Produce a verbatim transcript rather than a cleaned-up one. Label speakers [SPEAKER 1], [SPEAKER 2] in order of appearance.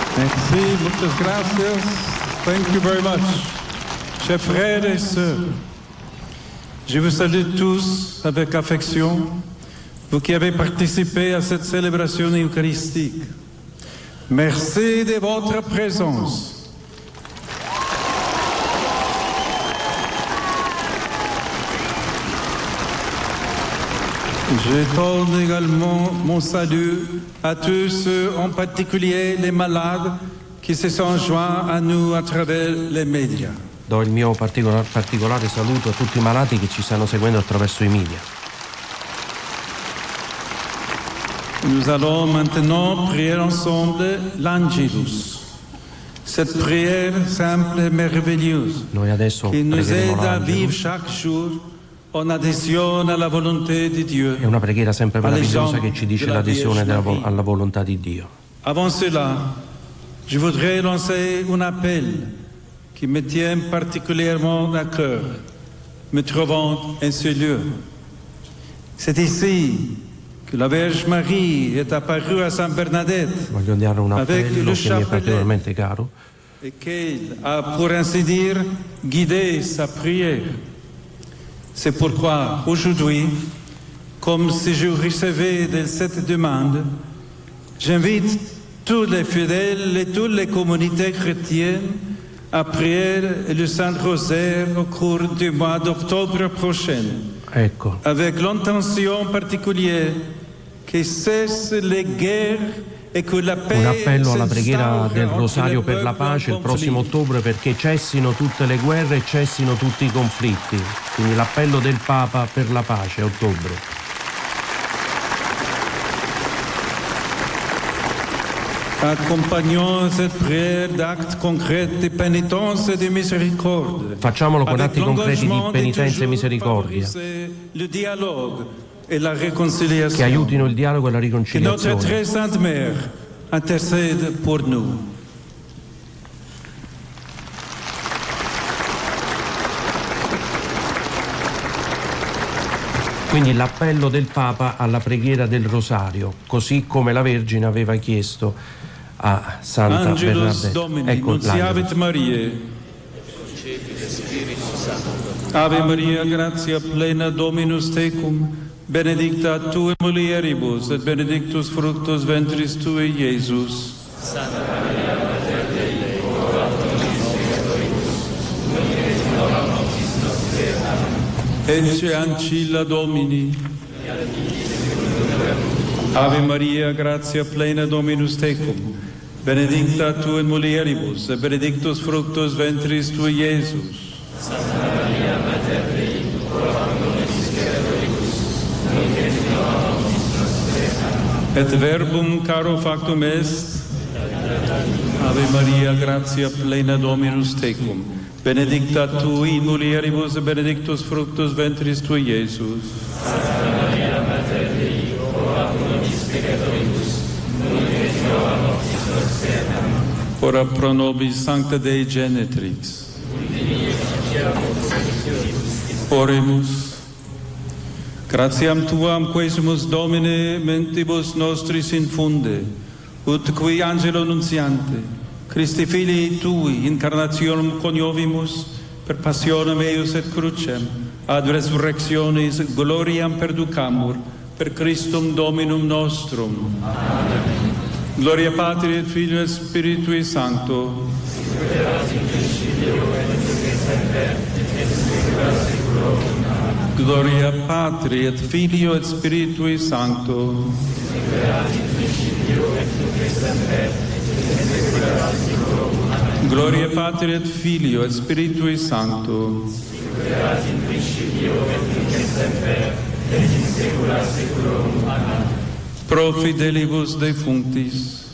[SPEAKER 1] Merci, muchas gracias. Thank you very much. Chers frères et sœurs, je vous salue tous avec affection, vous qui avez participé à cette célébration eucharistique. Merci de votre présence. Je donne également mon salut à tous ceux, en particulier les malades, qui se sont joints à nous à travers les médias.
[SPEAKER 2] Do il mio particolar- particolare saluto a tutti i malati che ci stanno seguendo attraverso i media.
[SPEAKER 1] Nous allons maintenant prier ensemble l'Angelus. Cette prière simple et merveilleuse
[SPEAKER 2] Noi adesso
[SPEAKER 1] qui nous
[SPEAKER 2] pregheremo
[SPEAKER 1] aide à vivre
[SPEAKER 2] l'Angelus.
[SPEAKER 1] chaque jour en adhésion à la volonté di Dieu.
[SPEAKER 2] È una preghiera sempre meravigliosa che ci dice
[SPEAKER 1] della
[SPEAKER 2] l'adesione della vo-
[SPEAKER 1] Vierge Marie.
[SPEAKER 2] alla volontà di Dio.
[SPEAKER 1] Avant cela, je voudrais lancer un appel qui me tient particulièrement à cœur, me trouvant en ce lieu. C'est ici que la Vierge Marie est apparue à Sainte Bernadette
[SPEAKER 2] Voglio dare un
[SPEAKER 1] Avec
[SPEAKER 2] appello
[SPEAKER 1] le
[SPEAKER 2] che mi è
[SPEAKER 1] chapelet.
[SPEAKER 2] particolarmente caro,
[SPEAKER 1] et qu'elle a, pour ainsi dire, guidé sa prière. C'est pourquoi, aujourd'hui, comme si je recevais de cette demande, j'invite tous les fidèles et toutes les communautés chrétiennes à prier le Saint-Rosaire au cours du mois d'octobre prochain,
[SPEAKER 2] ecco,
[SPEAKER 1] avec l'intention particulière que cessent les guerres e che la paix
[SPEAKER 2] un appello alla
[SPEAKER 1] s'instaure
[SPEAKER 2] preghiera del
[SPEAKER 1] entre
[SPEAKER 2] Rosario
[SPEAKER 1] les
[SPEAKER 2] per la
[SPEAKER 1] peuples en
[SPEAKER 2] pace il prossimo
[SPEAKER 1] conflit.
[SPEAKER 2] ottobre, perché cessino tutte le guerre e cessino tutti i conflitti. Quindi l'appello del Papa per la pace a ottobre.
[SPEAKER 1] Accompagnons cette prière d'actes concrets de pénitence et de miséricorde.
[SPEAKER 2] Facciamolo con
[SPEAKER 1] Avec
[SPEAKER 2] atti concreti di
[SPEAKER 1] l'engagement de
[SPEAKER 2] penitenza e
[SPEAKER 1] toujours
[SPEAKER 2] misericordia,
[SPEAKER 1] favoriser le dialogue et la réconciliation.
[SPEAKER 2] che aiutino il dialogo e la
[SPEAKER 1] Que notre
[SPEAKER 2] riconciliazione.
[SPEAKER 1] très sainte Mère intercède pour nous.
[SPEAKER 2] Quindi l'appello del Papa alla preghiera del Rosario, così come la Vergine aveva chiesto a Santa
[SPEAKER 1] Angelus
[SPEAKER 2] Bernadette.
[SPEAKER 1] Domini,
[SPEAKER 2] Ecco
[SPEAKER 1] nunciavit
[SPEAKER 2] l'Angelus.
[SPEAKER 1] Mariae. Ave Maria, gratia plena Dominus tecum, benedicta tu in mulieribus, et benedictus fructus ventris tui, Iesus.
[SPEAKER 3] Santa Maria, Mater Dei, ora pro nobis peccatoribus, nunc et in hora mortis nostre. Amen.
[SPEAKER 1] Ecce ancilla Domini. Ave Maria, gratia plena Dominus tecum, benedicta tu in mulieribus, et benedictus fructus ventris tui, Iesus.
[SPEAKER 3] Santa Maria, Mater Dei, ora pro nobis peccatoribus, nunc et in hora mortis nostre. Amen.
[SPEAKER 1] Et verbum caro factum est. Ave Maria, gratia plena Dominus tecum, benedicta tu in mulieribus et benedictus fructus ventris tui, Iesus.
[SPEAKER 3] Santa Maria, Mater Dei, ora pro nobis peccatoribus, nunc et in hora mortis nostre. Amen.
[SPEAKER 1] Ora pro nobis Sancta Dei Genetrix. Oremus. Gratiam tuam quesumus Domine mentibus nostris infunde, ut qui angelo nuntiante, Christi filii tui incarnationem coniovimus, per passionem eius et crucem, ad resurrectionis gloriam perducamur, per Christum Dominum nostrum. Amen. Gloria Patri et Filio et Spiritui Sancto. Gloria Patri et Filio et Spiritui Sancto. Gloria Patri et Filio et Spiritui Sancto. Pro fidelibus defunctis.